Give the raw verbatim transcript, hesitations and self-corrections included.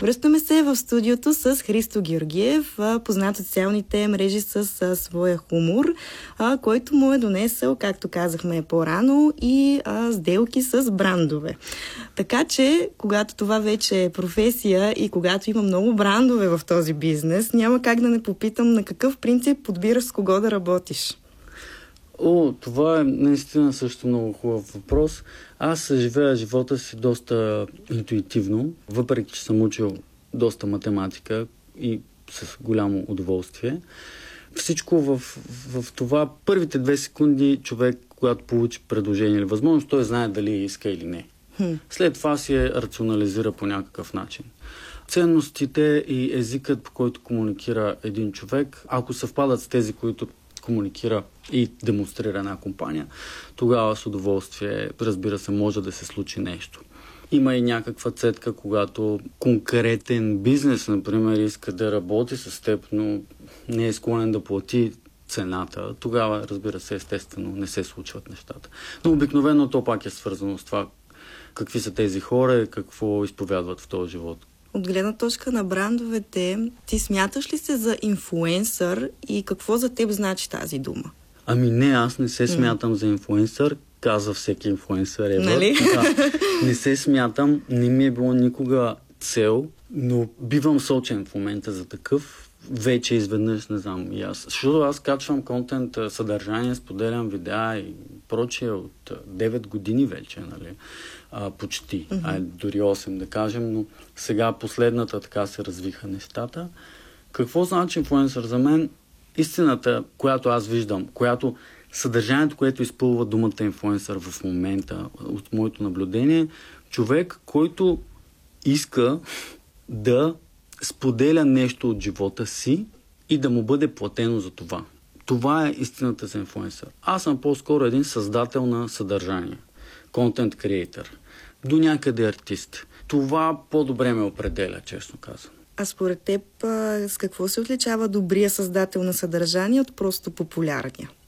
Връщаме се в студиото с Христо Георгиев, познат от социалните мрежи с своя хумор, който му е донесъл, както казахме по-рано, и сделки с брандове. Така че, когато това вече е професия и когато има много брандове в този бизнес, няма как да не попитам на какъв принцип подбираш с кого да работиш. О, това е наистина също много хубав въпрос. Аз живея живота си доста интуитивно, въпреки че съм учил доста математика и с голямо удоволствие. Всичко в, в това първите две секунди човек, когато получи предложение или възможност, той знае дали иска или не. Хм. След това си я рационализира по някакъв начин. Ценностите и езикът, по който комуникира един човек, ако съвпадат с тези, които комуникира и демонстрира една компания, тогава с удоволствие, разбира се, може да се случи нещо. Има и някаква цетка, когато конкретен бизнес, например, иска да работи с теб, но не е склонен да плати цената, тогава, разбира се, естествено не се случват нещата. Но обикновено то пак е свързано с това какви са тези хора и какво изповядват в този живот. От гледна точка на брандовете, ти смяташ ли се за инфлуенсър и какво за теб значи тази дума? Ами не, аз не се смятам mm. за инфлуенсър, казва всеки инфлуенсър. Е, нали? Да, не се смятам, не ми е било никога цел, но бивам сочен в момента за такъв. Вече изведнъж, не знам и аз. Защото аз качвам контент, съдържание, споделям видеа и прочее от девет години вече, нали? А, почти. Mm-hmm. А, дори осем да кажем, но сега последната така се развиха нещата. Какво значи инфлуенсър за мен? Истината, която аз виждам, която съдържанието, което изпълва думата инфлуенсър в момента, от моето наблюдение, човек, който иска да споделя нещо от живота си и да му бъде платено за това. Това е истината за инфлуенсър. Аз съм по-скоро един създател на съдържание. Content creator. До някъде артист. Това по-добре ме определя, честно казвам. А според теб с какво се отличава добрия създател на съдържание от просто популярния?